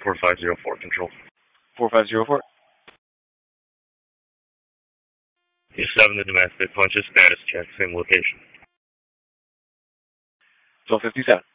4504 control. 4504. You're 7 to domestic, punches status check, same location. 1257.